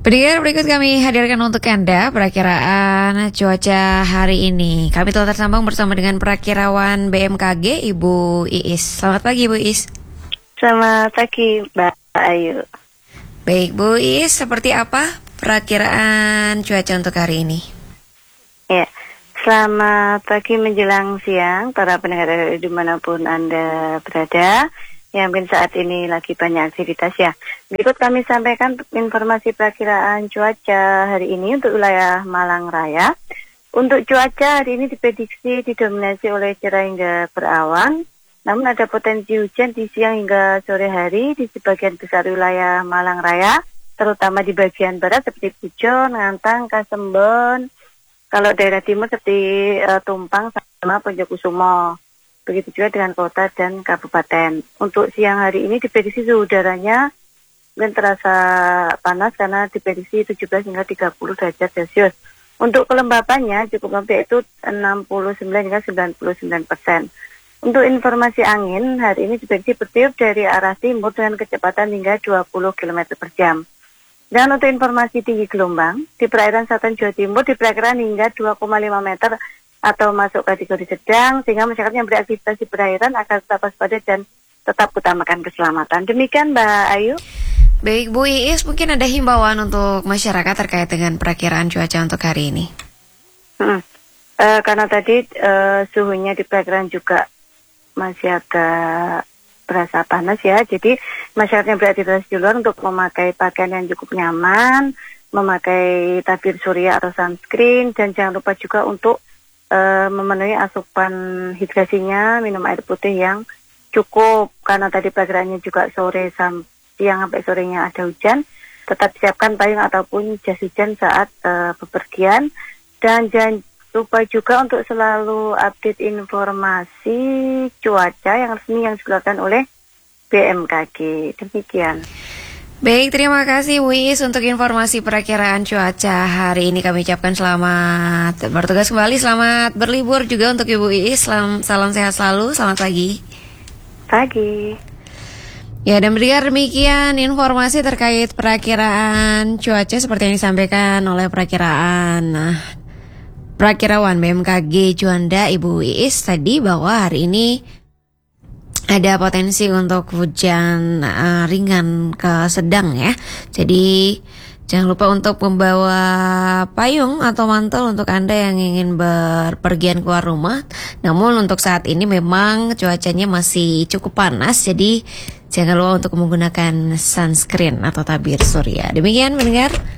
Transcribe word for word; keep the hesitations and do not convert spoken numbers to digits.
Pendengar, berikut kami hadirkan untuk Anda perakiraan cuaca hari ini. Kami telah tersambung bersama dengan perakirawan B M K G, Ibu Iis. Selamat pagi, Ibu Iis. Selamat pagi, Mbak Ayu. Baik, Bu Iis, seperti apa perakiraan cuaca untuk hari ini? Ya, selamat pagi menjelang siang, para pendengar dimanapun Anda berada. Yang mungkin saat ini lagi banyak aktivitas ya. Berikut kami sampaikan informasi perakiraan cuaca hari ini untuk wilayah Malang Raya. Untuk cuaca hari ini diprediksi didominasi oleh cerah hingga berawan. Namun ada potensi hujan di siang hingga sore hari di sebagian besar wilayah Malang Raya, terutama di bagian barat seperti Pujon, Ngantang, Kasembon. Kalau daerah timur seperti uh, Tumpang sama Ponjokusumo. Begitu juga dengan kota dan kabupaten. Untuk siang hari ini diprediksi suhu udaranya mungkin terasa panas karena diprediksi tujuh belas hingga tiga puluh derajat Celcius. Untuk kelembapannya cukup lembab yaitu enam puluh sembilan hingga sembilan puluh sembilan persen. Untuk informasi angin, hari ini diprediksi bertiup dari arah timur dengan kecepatan hingga dua puluh kilometer per jam. Dan untuk informasi tinggi gelombang, di perairan selatan Jawa Timur diperkirakan hingga dua koma lima meter atau masuk kategori sedang, sehingga masyarakat yang beraktivitas di perairan akan tetap waspada dan tetap utamakan keselamatan. Demikian Mbak Ayu. Baik, Bu Iis, mungkin ada himbauan untuk masyarakat terkait dengan perakiraan cuaca untuk hari ini. Hmm. Uh, karena tadi uh, suhunya di perairan juga masih agak berasa panas ya, jadi masyarakat yang beraktivitas di luar untuk memakai pakaian yang cukup nyaman, memakai tabir surya atau sunscreen, dan jangan lupa juga untuk Uh, memenuhi asupan hidrasinya, minum air putih yang cukup, karena tadi perkiraannya juga sore sampai siang sampai sorenya ada hujan. Tetap siapkan payung ataupun jas hujan saat uh, bepergian, dan jangan lupa juga untuk selalu update informasi cuaca yang resmi yang dikeluarkan oleh B M K G. Demikian. Baik, terima kasih Bu Iis untuk informasi perakiraan cuaca hari ini. Kami ucapkan selamat bertugas kembali, selamat berlibur juga untuk Ibu Iis. Salam, salam sehat selalu, selamat pagi. Pagi. Ya, dan berikan demikian informasi terkait perakiraan cuaca seperti yang disampaikan oleh perakiraan nah, perakirawan B M K G Juanda, Ibu Iis tadi, bahwa hari ini ada potensi untuk hujan uh, ringan ke sedang ya. Jadi jangan lupa untuk membawa payung atau mantel untuk Anda yang ingin berpergian keluar rumah. Namun untuk saat ini memang cuacanya masih cukup panas, jadi jangan lupa untuk menggunakan sunscreen atau tabir surya. Demikian pendengar